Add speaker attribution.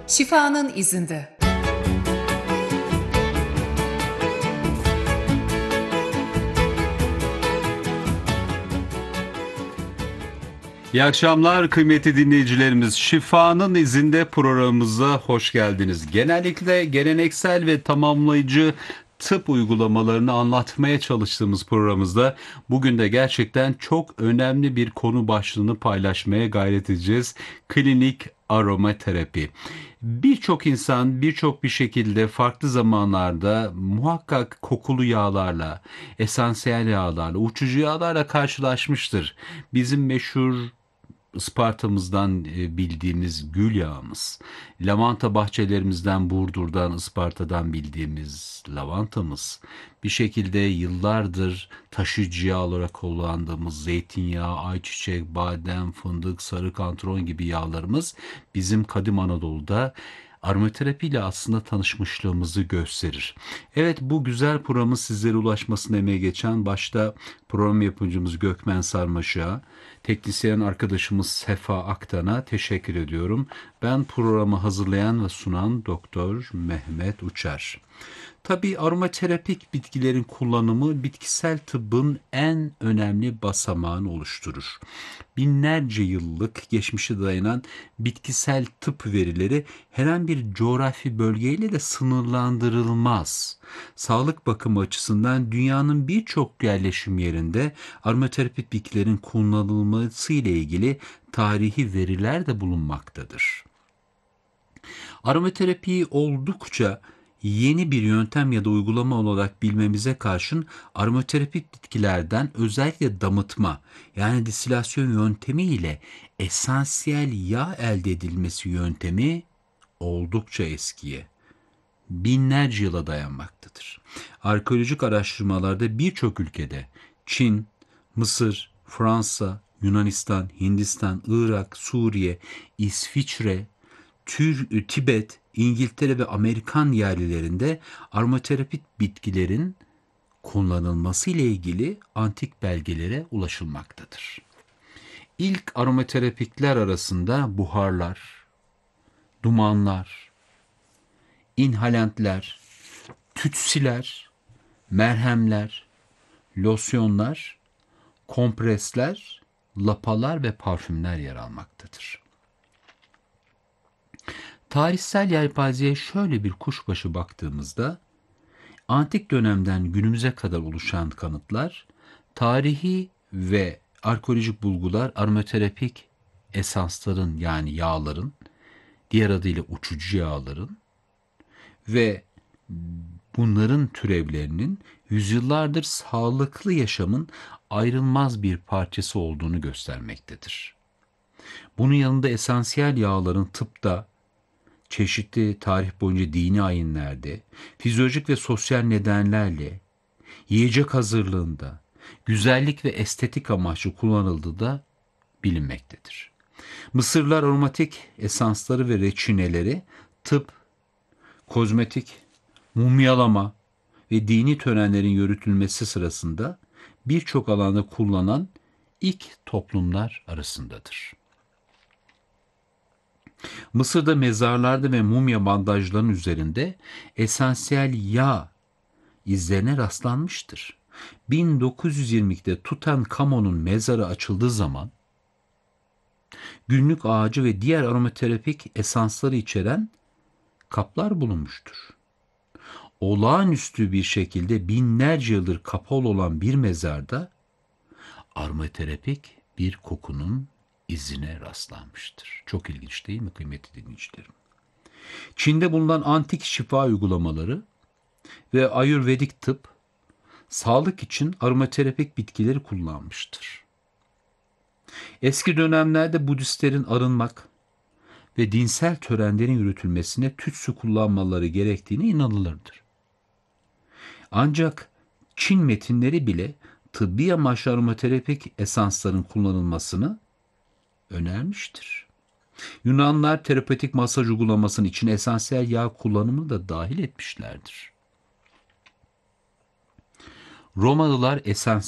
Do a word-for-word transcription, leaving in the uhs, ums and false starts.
Speaker 1: Şifanın izinde.
Speaker 2: İyi akşamlar kıymetli dinleyicilerimiz. Şifanın izinde programımıza hoş geldiniz. Genellikle geleneksel ve tamamlayıcı tıp uygulamalarını anlatmaya çalıştığımız programımızda bugün de gerçekten çok önemli bir konu başlığını paylaşmaya gayret edeceğiz. Klinik aromaterapi. Birçok insan birçok bir şekilde farklı zamanlarda muhakkak kokulu yağlarla, esansiyel yağlarla, uçucu yağlarla karşılaşmıştır. Bizim meşhur Isparta'mızdan e, bildiğimiz gül yağımız, lavanta bahçelerimizden Burdur'dan, Isparta'dan bildiğimiz lavantamız, bir şekilde yıllardır taşıyıcı yağ olarak kullandığımız zeytinyağı, ayçiçek, badem, fındık, sarı kantron gibi yağlarımız bizim kadim Anadolu'da aromaterapi ile aslında tanışmışlığımızı gösterir. Evet, bu güzel programın sizlere ulaşmasına emeği geçen başta program yapımcımız Gökmen Sarmaşık'a, teknisyen arkadaşımız Sefa Aktan'a teşekkür ediyorum. Ben programı hazırlayan ve sunan Doktor Mehmet Uçar. Tabii aromaterapik bitkilerin kullanımı bitkisel tıbbın en önemli basamağını oluşturur. Binlerce yıllık geçmişe dayanan bitkisel tıp verileri herhangi bir coğrafi bölgeyle de sınırlandırılmaz. Sağlık bakımı açısından dünyanın birçok yerleşim yerinde aromaterapik bitkilerin kullanılması ile ilgili tarihi veriler de bulunmaktadır. Aromaterapiyi oldukça yeni bir yöntem ya da uygulama olarak bilmemize karşın aromaterapik bitkilerden özellikle damıtma yani distilasyon yöntemi ile esansiyel yağ elde edilmesi yöntemi oldukça eskiye, binlerce yıla dayanmaktadır. Arkeolojik araştırmalarda birçok ülkede Çin, Mısır, Fransa, Yunanistan, Hindistan, Irak, Suriye, İsviçre, Tür, Tibet, İngiltere ve Amerikan yerlilerinde aromaterapik bitkilerin kullanılması ile ilgili antik belgelere ulaşılmaktadır. İlk aromaterapikler arasında buharlar, dumanlar, inhalantler, tütsüler, merhemler, losyonlar, kompresler, lapalar ve parfümler yer almaktadır. Tarihsel yelpazeye şöyle bir kuşbaşı baktığımızda, antik dönemden günümüze kadar oluşan kanıtlar, tarihi ve arkeolojik bulgular aromaterapik esansların yani yağların, diğer adıyla uçucu yağların ve bunların türevlerinin yüzyıllardır sağlıklı yaşamın ayrılmaz bir parçası olduğunu göstermektedir. Bunun yanında esansiyel yağların tıpta, çeşitli tarih boyunca dini ayinlerde, fizyolojik ve sosyal nedenlerle, yiyecek hazırlığında, güzellik ve estetik amaçlı kullanıldığı da bilinmektedir. Mısırlılar aromatik esansları ve reçineleri tıp, kozmetik, mumyalama ve dini törenlerin yürütülmesi sırasında birçok alanda kullanan ilk toplumlar arasındadır. Mısır'da mezarlarda ve mumya bandajlarının üzerinde esansiyel yağ izlerine rastlanmıştır. bin dokuz yüz yirmi ikide Tutankamon'un mezarı açıldığı zaman günlük ağacı ve diğer aromaterapik esansları içeren kaplar bulunmuştur. Olağanüstü bir şekilde binlerce yıldır kapalı olan bir mezarda aromaterapik bir kokunun izine rastlanmıştır. Çok ilginç değil mi kıymetli dinleyicilerim? Çin'de bulunan antik şifa uygulamaları ve Ayurvedik tıp sağlık için aromaterapik bitkileri kullanmıştır. Eski dönemlerde Budistlerin arınmak ve dinsel törenlerin yürütülmesine tütsü kullanmaları gerektiğine inanılırdır. Ancak Çin metinleri bile tıbbi amaçlı aromaterapik esansların kullanılmasını önermiştir. Yunanlar terapetik masaj uygulamasının için esansiyel yağ kullanımını da dahil etmişlerdir. Romalılar esansiyel